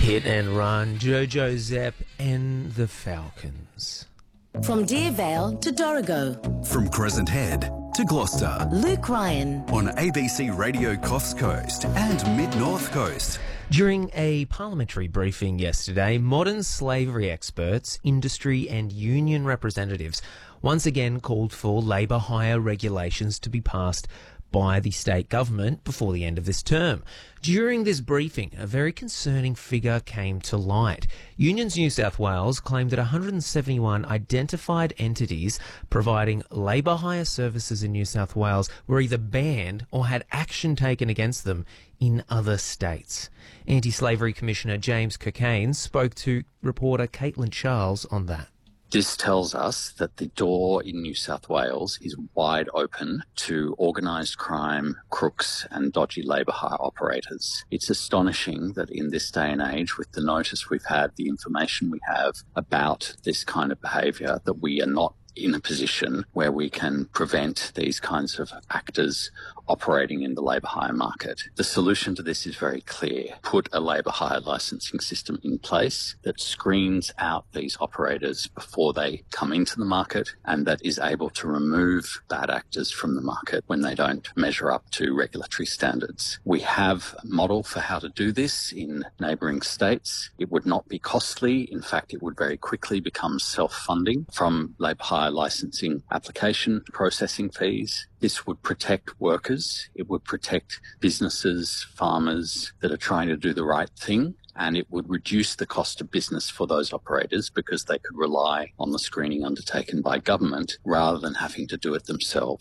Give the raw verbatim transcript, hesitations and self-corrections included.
Hit and Run, Jojo Zepp and the Falcons. From Deervale to Dorrigo. From Crescent Head to Gloucester. Luke Ryan. On A B C Radio Coast Coast and Mid-North Coast. During a parliamentary briefing yesterday, modern slavery experts, industry and union representatives once again called for labour hire regulations to be passed by the state government before the end of this term. During this briefing, a very concerning figure came to light. Unions New South Wales claimed that one hundred seventy-one identified entities providing labour hire services in New South Wales were either banned or had action taken against them in other states. Anti-Slavery Commissioner James Cockayne spoke to reporter Caitlin Charles on that. This tells us that the door in New South Wales is wide open to organised crime, crooks and dodgy labour hire operators. It's astonishing that in this day and age, with the notice we've had, the information we have about this kind of behaviour, that we are not in a position where we can prevent these kinds of actors operating in the labour hire market. The solution to this is very clear. Put a labour hire licensing system in place that screens out these operators before they come into the market and that is able to remove bad actors from the market when they don't measure up to regulatory standards. We have a model for how to do this in neighbouring states. It would not be costly. In fact, it would very quickly become self-funding from labour hire licensing application processing fees. This would protect workers, it would protect businesses, farmers that are trying to do the right thing, and it would reduce the cost of business for those operators because they could rely on the screening undertaken by government rather than having to do it themselves.